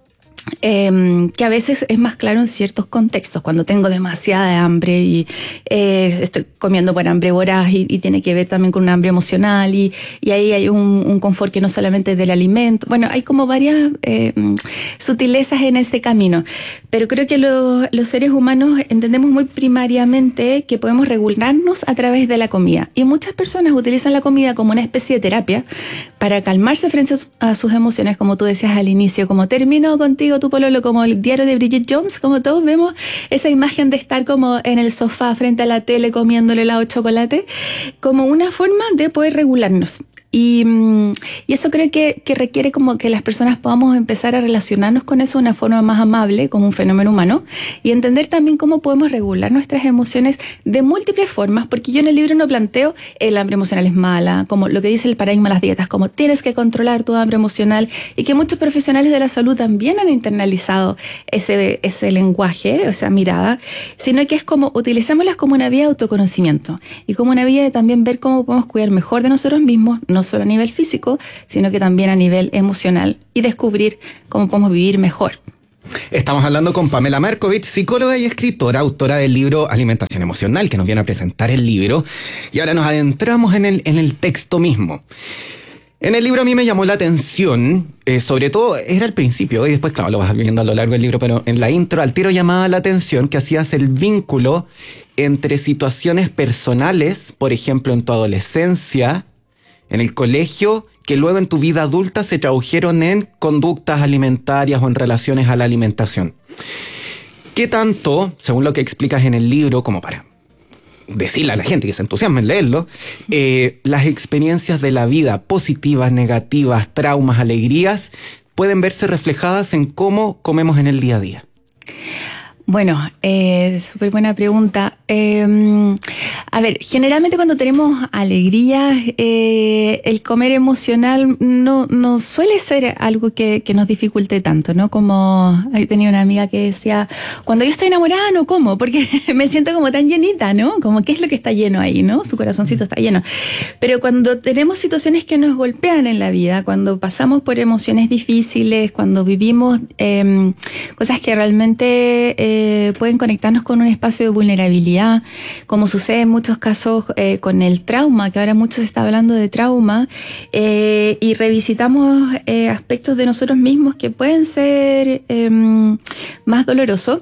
Eh, que a veces es más claro en ciertos contextos, cuando tengo demasiada hambre y eh, estoy comiendo por hambre voraz y, y tiene que ver también con un hambre emocional y, y ahí hay un, un confort que no solamente es del alimento. Bueno, hay como varias eh, sutilezas en ese camino, pero creo que lo, los seres humanos entendemos muy primariamente que podemos regularnos a través de la comida y muchas personas utilizan la comida como una especie de terapia para calmarse frente a sus emociones, como tú decías al inicio, como termino contigo tu pololo, como el diario de Bridget Jones, como todos vemos esa imagen de estar como en el sofá frente a la tele comiéndole helado de chocolate, como una forma de poder regularnos. Y, y eso creo que, que requiere como que las personas podamos empezar a relacionarnos con eso de una forma más amable, como un fenómeno humano, y entender también cómo podemos regular nuestras emociones de múltiples formas, porque yo en el libro no planteo el hambre emocional es mala, como lo que dice el paradigma de las dietas, como tienes que controlar tu hambre emocional, y que muchos profesionales de la salud también han internalizado ese, ese lenguaje, esa mirada, sino que es como utilicémoslas como una vía de autoconocimiento y como una vía de también ver cómo podemos cuidar mejor de nosotros mismos, no solo a nivel físico, sino que también a nivel emocional, y descubrir cómo podemos vivir mejor. Estamos hablando con Pamela Markovich, psicóloga y escritora, autora del libro Alimentación Emocional, que nos viene a presentar el libro. Y ahora nos adentramos en el, en el texto mismo. En el libro a mí me llamó la atención, eh, sobre todo, era al principio, y después, claro, lo vas viendo a lo largo del libro, pero en la intro al tiro llamaba la atención que hacías el vínculo entre situaciones personales, por ejemplo, en tu adolescencia, en el colegio, que luego en tu vida adulta se tradujeron en conductas alimentarias o en relaciones a la alimentación. ¿Qué tanto, según lo que explicas en el libro, como para decirle a la gente que se entusiasme en leerlo, eh, las experiencias de la vida, positivas, negativas, traumas, alegrías, pueden verse reflejadas en cómo comemos en el día a día? Bueno, eh, súper buena pregunta. Eh, a ver, generalmente cuando tenemos alegría, eh, el comer emocional no, no suele ser algo que, que nos dificulte tanto, ¿no? Como yo tenía una amiga que decía, cuando yo estoy enamorada no como, porque me siento como tan llenita, ¿no? Como qué es lo que está lleno ahí, ¿no? Su corazoncito está lleno. Pero cuando tenemos situaciones que nos golpean en la vida, cuando pasamos por emociones difíciles, cuando vivimos eh, cosas que realmente eh, pueden conectarnos con un espacio de vulnerabilidad, como sucede en muchos casos eh, con el trauma, que ahora mucho se está hablando de trauma, eh, y revisitamos eh, aspectos de nosotros mismos que pueden ser eh, más dolorosos.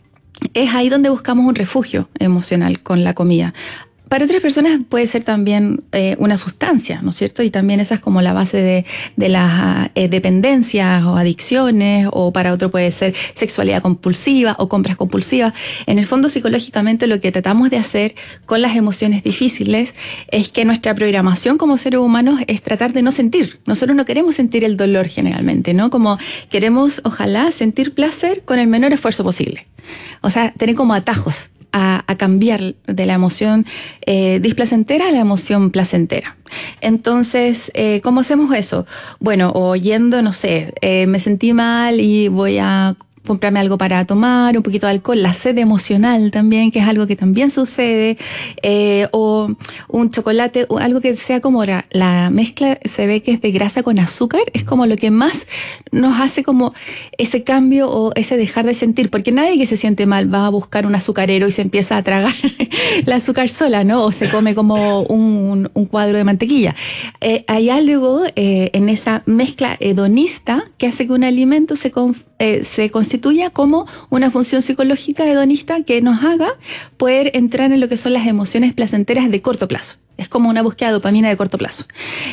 Es ahí donde buscamos un refugio emocional con la comida. Para otras personas puede ser también eh, una sustancia, ¿no es cierto? Y también esa es como la base de, de las eh, dependencias o adicciones, o para otro puede ser sexualidad compulsiva o compras compulsivas. En el fondo, psicológicamente, lo que tratamos de hacer con las emociones difíciles es que nuestra programación como seres humanos es tratar de no sentir. Nosotros no queremos sentir el dolor generalmente, ¿no? Como queremos, ojalá, sentir placer con el menor esfuerzo posible. O sea, tener como atajos A, a cambiar de la emoción eh, displacentera a la emoción placentera. Entonces, eh, ¿cómo hacemos eso? Bueno, o yendo, no sé, eh, me sentí mal y voy a comprarme algo para tomar, un poquito de alcohol, la sed emocional también, que es algo que también sucede, eh, o un chocolate, o algo que sea como la, la mezcla, se ve que es de grasa con azúcar, es como lo que más nos hace como ese cambio o ese dejar de sentir, porque nadie que se siente mal va a buscar un azucarero y se empieza a tragar el azúcar sola, ¿no? O se come como un, un cuadro de mantequilla. Eh, hay algo eh, en esa mezcla hedonista que hace que un alimento se conf- eh, se constituya como una función psicológica hedonista que nos haga poder entrar en lo que son las emociones placenteras de corto plazo. Es como una búsqueda de dopamina de corto plazo.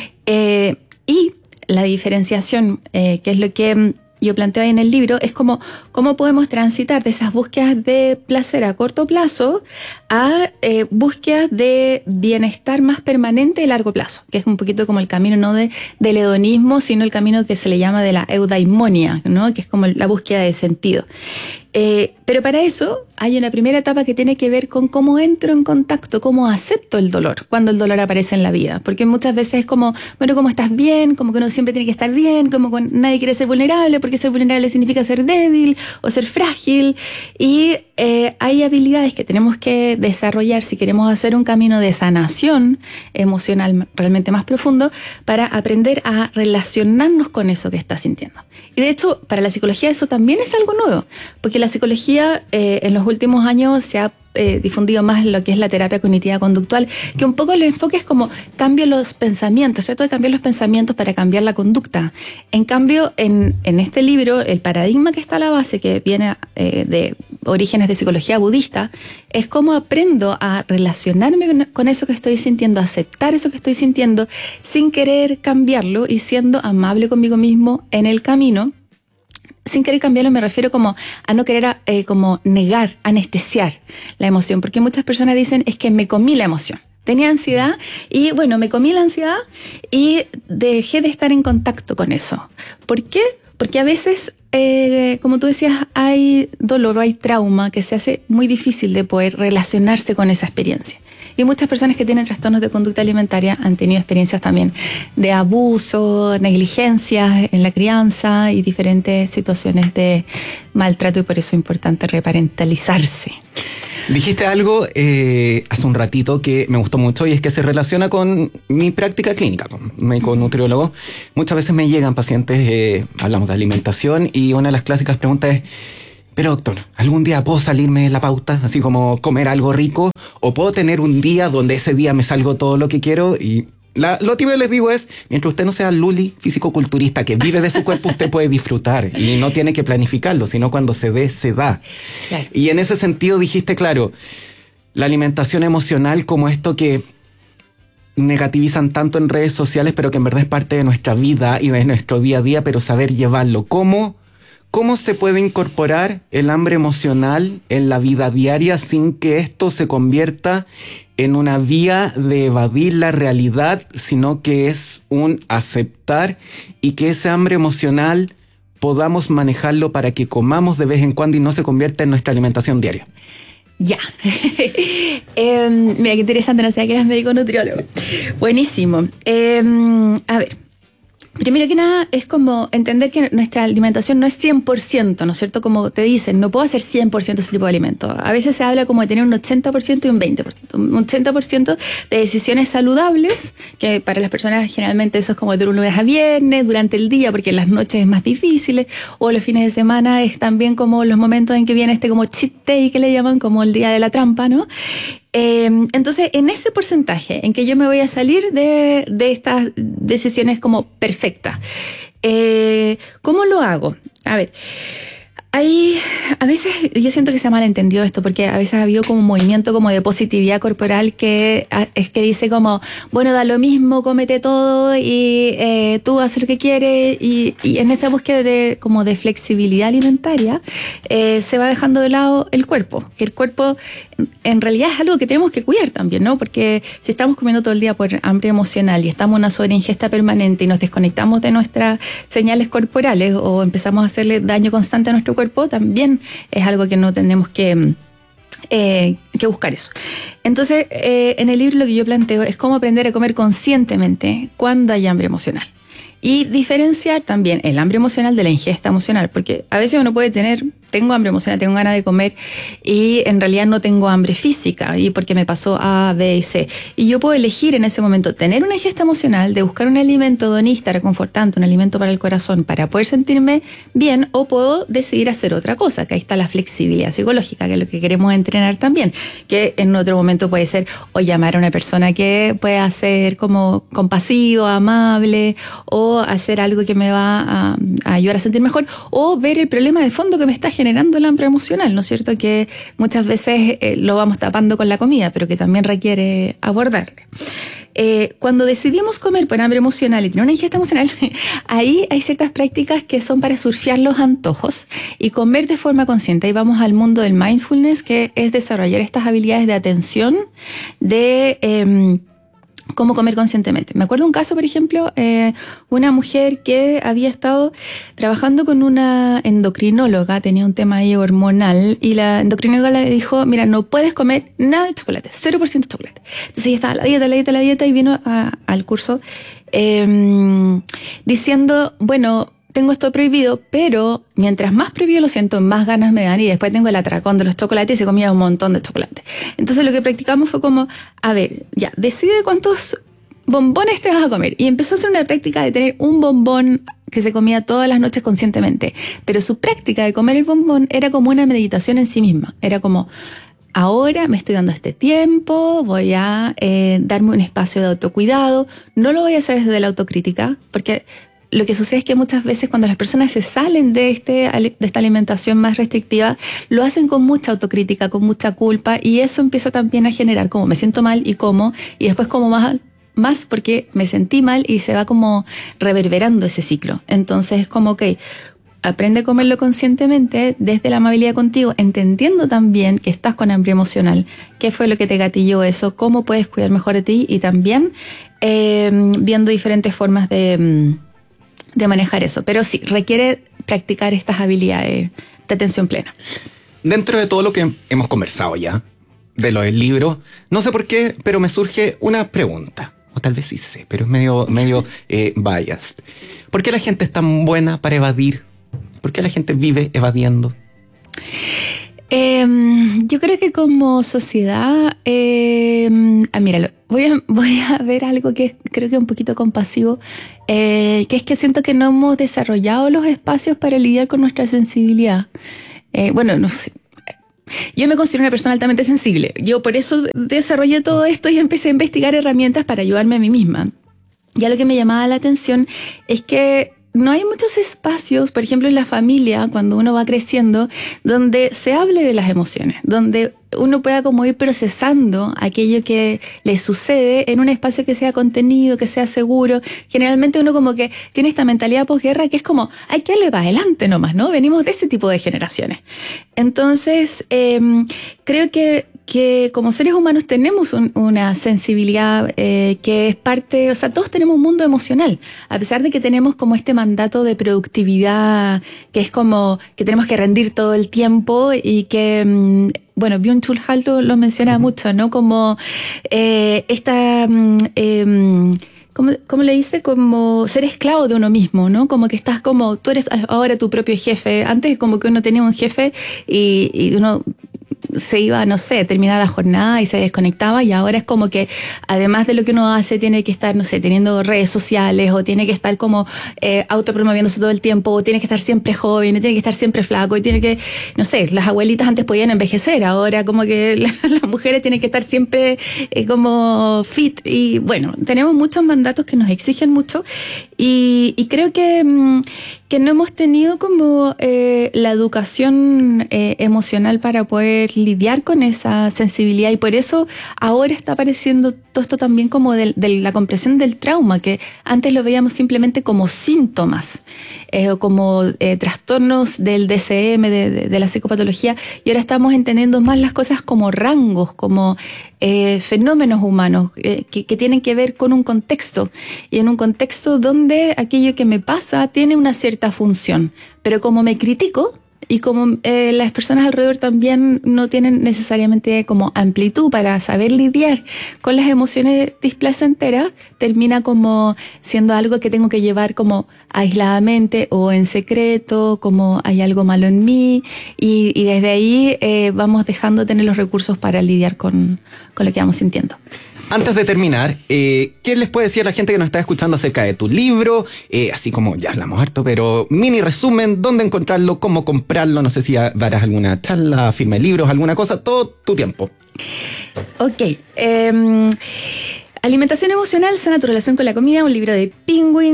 Eh, y la diferenciación, eh, que es lo que yo planteo ahí en el libro, es como cómo podemos transitar de esas búsquedas de placer a corto plazo a eh, búsquedas de bienestar más permanente a largo plazo, que es un poquito como el camino no de, del hedonismo, sino el camino que se le llama de la eudaimonia, ¿no? Que es como la búsqueda de sentido. Eh, pero para eso hay una primera etapa que tiene que ver con cómo entro en contacto, cómo acepto el dolor cuando el dolor aparece en la vida, porque muchas veces es como, bueno, ¿cómo estás bien? Como que uno siempre tiene que estar bien, como que nadie quiere ser vulnerable, porque ser vulnerable significa ser débil o ser frágil, y eh, hay habilidades que tenemos que desarrollar si queremos hacer un camino de sanación emocional realmente más profundo, para aprender a relacionarnos con eso que estás sintiendo. Y de hecho, para la psicología eso también es algo nuevo, porque la psicología eh, en los últimos años se ha eh, difundido más lo que es la terapia cognitiva conductual, que un poco el enfoque es como cambio los pensamientos, trato de cambiar los pensamientos para cambiar la conducta. En cambio, en, en este libro, el paradigma que está a la base, que viene eh, de orígenes de psicología budista, es cómo aprendo a relacionarme con, con eso que estoy sintiendo, a aceptar eso que estoy sintiendo, sin querer cambiarlo y siendo amable conmigo mismo en el camino. Sin querer cambiarlo me refiero como a no querer eh, como negar, anestesiar la emoción, porque muchas personas dicen es que me comí la emoción. Tenía ansiedad y bueno, me comí la ansiedad y dejé de estar en contacto con eso. ¿Por qué? Porque a veces, eh, como tú decías, hay dolor o hay trauma que se hace muy difícil de poder relacionarse con esa experiencia. Y muchas personas que tienen trastornos de conducta alimentaria han tenido experiencias también de abuso, negligencias en la crianza y diferentes situaciones de maltrato, y por eso es importante reparentalizarse. Dijiste algo eh, hace un ratito que me gustó mucho y es que se relaciona con mi práctica clínica, médico nutriólogo. Muchas veces me llegan pacientes, eh, hablamos de alimentación y una de las clásicas preguntas es: pero doctor, ¿algún día puedo salirme de la pauta? Así como comer algo rico, o puedo tener un día donde ese día me salgo todo lo que quiero. Y la, lo típico que les digo es, mientras usted no sea Luli, físico-culturista, que vive de su cuerpo, usted puede disfrutar y no tiene que planificarlo, sino cuando se dé, se da. Claro. Y en ese sentido dijiste, claro, la alimentación emocional como esto que negativizan tanto en redes sociales, pero que en verdad es parte de nuestra vida y de nuestro día a día, pero saber llevarlo. ¿Cómo? ¿Cómo se puede incorporar el hambre emocional en la vida diaria sin que esto se convierta en una vía de evadir la realidad, sino que es un aceptar y que ese hambre emocional podamos manejarlo para que comamos de vez en cuando y no se convierta en nuestra alimentación diaria? Ya. eh, mira, qué interesante, no sabía que eras médico nutriólogo. Buenísimo. Eh, a ver. Primero que nada, es como entender que nuestra alimentación no es cien por ciento, ¿no es cierto? Como te dicen, no puedo hacer cien por ciento ese tipo de alimento. A veces se habla como de tener un ochenta por ciento y un veinte por ciento. Un ochenta por ciento de decisiones saludables, que para las personas generalmente eso es como de lunes a viernes, durante el día, porque en las noches es más difícil, o los fines de semana es también como los momentos en que viene este como cheat day, que le llaman, como el día de la trampa, ¿no? Eh, entonces, en ese porcentaje en que yo me voy a salir de, de estas decisiones como perfectas, eh, ¿cómo lo hago? A ver, hay, a veces yo siento que se ha malentendido esto, porque a veces ha habido como un movimiento como de positividad corporal que es que dice como, bueno, da lo mismo, cómete todo y eh, tú haces lo que quieres, y, y en esa búsqueda de como de flexibilidad alimentaria eh, se va dejando de lado el cuerpo, que el cuerpo en realidad es algo que tenemos que cuidar también, ¿no? Porque si estamos comiendo todo el día por hambre emocional y estamos en una sobreingesta permanente y nos desconectamos de nuestras señales corporales o empezamos a hacerle daño constante a nuestro cuerpo, también es algo que no tenemos que, eh, que buscar eso. Entonces, eh, en el libro lo que yo planteo es cómo aprender a comer conscientemente cuando hay hambre emocional. Y diferenciar también el hambre emocional de la ingesta emocional, porque a veces uno puede tener, tengo hambre emocional, tengo ganas de comer y en realidad no tengo hambre física y porque me pasó A, B y C. Y yo puedo elegir en ese momento tener una ingesta emocional de buscar un alimento hedonista, reconfortante, un alimento para el corazón para poder sentirme bien, o puedo decidir hacer otra cosa, que ahí está la flexibilidad psicológica, que es lo que queremos entrenar también, que en otro momento puede ser o llamar a una persona que pueda ser como compasivo, amable, o hacer algo que me va a, a ayudar a sentir mejor, o ver el problema de fondo que me está generando el hambre emocional, ¿no es cierto? Que muchas veces eh, lo vamos tapando con la comida, pero que también requiere abordarle. Eh, cuando decidimos comer por hambre emocional y tener una ingesta emocional, ahí hay ciertas prácticas que son para surfear los antojos y comer de forma consciente. Ahí vamos al mundo del mindfulness, que es desarrollar estas habilidades de atención, de Eh, cómo comer conscientemente. Me acuerdo un caso, por ejemplo, eh, una mujer que había estado trabajando con una endocrinóloga, tenía un tema ahí hormonal, y la endocrinóloga le dijo, mira, no puedes comer nada de chocolate, cero por ciento de chocolate. Entonces ella estaba a la dieta, la dieta, la dieta, y vino a, al curso eh, diciendo, bueno, tengo esto prohibido, pero mientras más prohibido lo siento, más ganas me dan, y después tengo el atracón de los chocolates y se comía un montón de chocolate. Entonces lo que practicamos fue como, a ver, ya, decide cuántos bombones te vas a comer. Y empezó a hacer una práctica de tener un bombón que se comía todas las noches conscientemente. Pero su práctica de comer el bombón era como una meditación en sí misma. Era como, ahora me estoy dando este tiempo, voy a eh, darme un espacio de autocuidado. No lo voy a hacer desde la autocrítica, porque lo que sucede es que muchas veces cuando las personas se salen de, este, de esta alimentación más restrictiva, lo hacen con mucha autocrítica, con mucha culpa, y eso empieza también a generar como me siento mal y como, y después como más, más porque me sentí mal, y se va como reverberando ese ciclo. Entonces es como, ok, aprende a comerlo conscientemente desde la amabilidad contigo, entendiendo también que estás con hambre emocional, qué fue lo que te gatilló eso, cómo puedes cuidar mejor de ti, y también eh, viendo diferentes formas de, de manejar eso. Pero sí, requiere practicar estas habilidades de atención plena. Dentro de todo lo que hemos conversado ya, de lo del libro, no sé por qué, pero me surge una pregunta. O tal vez sí sé, pero es medio, medio eh, biased. ¿Por qué la gente es tan buena para evadir? ¿Por qué la gente vive evadiendo? Eh, yo creo que como sociedad, eh, ah, míralo, voy a, voy a ver algo que creo que es un poquito compasivo, eh, que es que siento que no hemos desarrollado los espacios para lidiar con nuestra sensibilidad. Eh, bueno, no sé. Yo me considero una persona altamente sensible. Yo por eso desarrollé todo esto y empecé a investigar herramientas para ayudarme a mí misma. Ya lo que me llamaba la atención es que no hay muchos espacios, por ejemplo en la familia, cuando uno va creciendo, donde se hable de las emociones, donde uno pueda como ir procesando aquello que le sucede en un espacio que sea contenido, que sea seguro. Generalmente uno como que tiene esta mentalidad posguerra que es como, hay que darle para adelante nomás, ¿no? Venimos de ese tipo de generaciones. Entonces, eh, creo que que como seres humanos tenemos un, una sensibilidad eh, que es parte, o sea, todos tenemos un mundo emocional, a pesar de que tenemos como este mandato de productividad, que es como que tenemos que rendir todo el tiempo y que, mm, bueno, Byung-Chul Han lo, lo menciona mucho, ¿no? Como eh, esta... Mm, eh, ¿Cómo, ¿Cómo le dice? Como ser esclavo de uno mismo, ¿no? Como que estás como, tú eres ahora tu propio jefe. Antes como que uno tenía un jefe y, y uno se iba, no sé, terminaba la jornada y se desconectaba, y ahora es como que además de lo que uno hace tiene que estar, no sé, teniendo redes sociales, o tiene que estar como eh, autopromoviéndose todo el tiempo, o tiene que estar siempre joven, y tiene que estar siempre flaco, y tiene que, no sé, las abuelitas antes podían envejecer, ahora como que la, las mujeres tienen que estar siempre eh, como fit, y bueno, tenemos muchos mandatos que nos exigen mucho, y, y creo que, que no hemos tenido como eh, la educación eh, emocional para poder lidiar con esa sensibilidad, y por eso ahora está apareciendo todo esto también como de, de la comprensión del trauma, que antes lo veíamos simplemente como síntomas eh, o como eh, trastornos del D S M, de, de, de la psicopatología, y ahora estamos entendiendo más las cosas como rangos, como eh, fenómenos humanos eh, que, que tienen que ver con un contexto, y en un contexto donde aquello que me pasa tiene una cierta función, pero como me critico, y como eh, las personas alrededor también no tienen necesariamente como amplitud para saber lidiar con las emociones displacenteras, termina como siendo algo que tengo que llevar como aisladamente o en secreto, como hay algo malo en mí, y, y desde ahí eh, vamos dejando de tener los recursos para lidiar con, con lo que vamos sintiendo. Antes de terminar, eh, ¿qué les puede decir a la gente que nos está escuchando acerca de tu libro? Eh, así como ya hablamos harto, pero mini resumen, ¿dónde encontrarlo? ¿Cómo comprarlo? No sé si darás alguna charla, firma de libros, alguna cosa, todo tu tiempo. Ok. Eh, Alimentación emocional, sana tu relación con la comida, un libro de Penguin,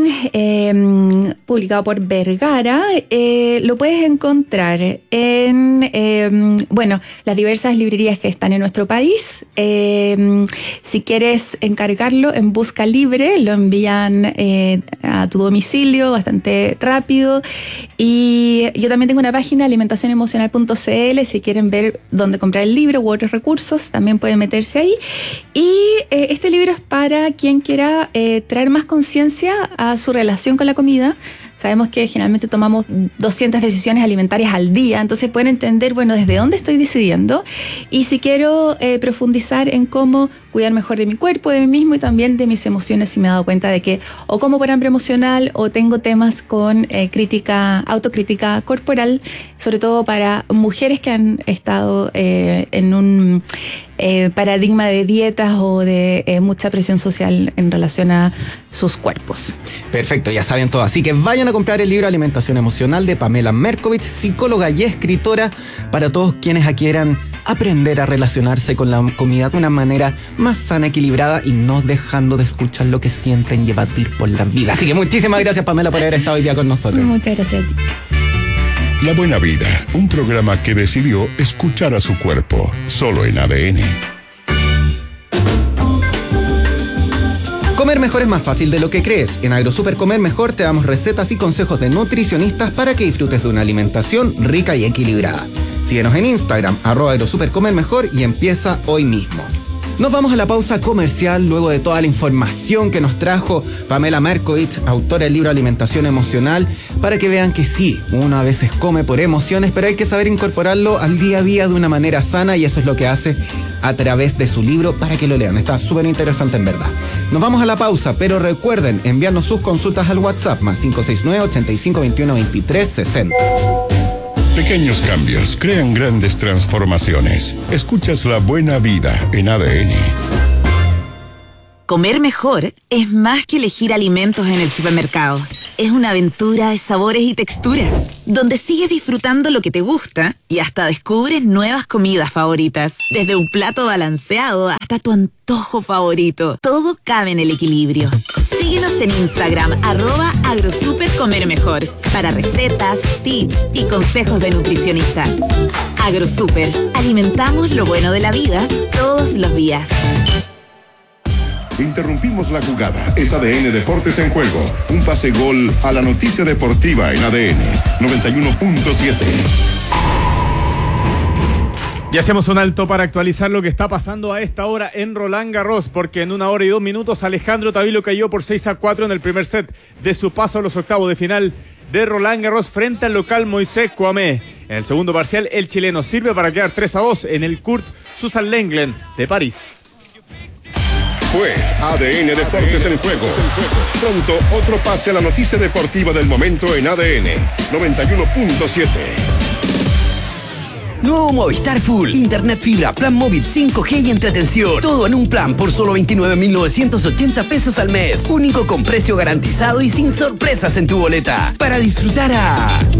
eh, publicado por Vergara. Eh, lo puedes encontrar en, eh, bueno, las diversas librerías que están en nuestro país. Eh, si quieres encargarlo en Busca Libre, lo envían eh, a tu domicilio bastante rápido. Y yo también tengo una página, alimentación emocional punto c l, si quieren ver dónde comprar el libro u otros recursos, también pueden meterse ahí. Y eh, este libro es para quien quiera eh, traer más conciencia a su relación con la comida. Sabemos que generalmente tomamos doscientas decisiones alimentarias al día, entonces pueden entender, bueno, desde dónde estoy decidiendo, y si quiero eh, profundizar en cómo cuidar mejor de mi cuerpo, de mí mismo y también de mis emociones, si me he dado cuenta de que o como por hambre emocional o tengo temas con eh, crítica, autocrítica corporal, sobre todo para mujeres que han estado eh, en un eh, paradigma de dietas o de eh, mucha presión social en relación a sus cuerpos. Perfecto, ya saben todo, así que vayan a comprar el libro Alimentación Emocional de Pamela Merkovich, psicóloga y escritora, para todos quienes quieran aprender a relacionarse con la comida de una manera más sana, equilibrada y no dejando de escuchar lo que sienten y evadir por la vida. Así que muchísimas gracias, Pamela, por haber estado hoy día con nosotros. Muchas gracias a ti. La Buena Vida, un programa que decidió escuchar a su cuerpo, solo en A D N. Comer mejor es más fácil de lo que crees. En AgroSuper Comer Mejor te damos recetas y consejos de nutricionistas para que disfrutes de una alimentación rica y equilibrada. Síguenos en Instagram, arroba AgroSuper Comer Mejor y empieza hoy mismo. Nos vamos a la pausa comercial luego de toda la información que nos trajo Pamela Markovich, autora del libro Alimentación Emocional, para que vean que sí, uno a veces come por emociones, pero hay que saber incorporarlo al día a día de una manera sana y eso es lo que hace a través de su libro para que lo lean. Está súper interesante en verdad. Nos vamos a la pausa, pero recuerden enviarnos sus consultas al WhatsApp más cinco seis nueve, ochenta y cinco, veintiuno, veintitrés, sesenta. Pequeños cambios crean grandes transformaciones. Escuchas La Buena Vida en A D N. Comer mejor es más que elegir alimentos en el supermercado. Es una aventura de sabores y texturas, donde sigues disfrutando lo que te gusta y hasta descubres nuevas comidas favoritas. Desde un plato balanceado hasta tu antojo favorito. Todo cabe en el equilibrio. Síguenos en Instagram, arroba AgroSuperComerMejor, para recetas, tips y consejos de nutricionistas. AgroSuper, alimentamos lo bueno de la vida todos los días. Interrumpimos la jugada. Es A D N Deportes en juego. Un pase gol a la noticia deportiva en A D N noventa y uno punto siete. Y hacemos un alto para actualizar lo que está pasando a esta hora en Roland Garros, porque en una hora y dos minutos Alejandro Tavilo cayó por seis a cuatro en el primer set de su paso a los octavos de final de Roland Garros frente al local Moisés Kouamé. En el segundo parcial, el chileno sirve para quedar tres a dos en el Kurt Susan Lenglen de París. Fue A D N Deportes en juego. Pronto, otro pase a la noticia deportiva del momento en A D N noventa y uno punto siete. Nuevo Movistar Full. Internet fibra, plan móvil cinco G y entretención. Todo en un plan por solo veintinueve mil novecientos ochenta pesos al mes. Único con precio garantizado y sin sorpresas en tu boleta. Para disfrutar a...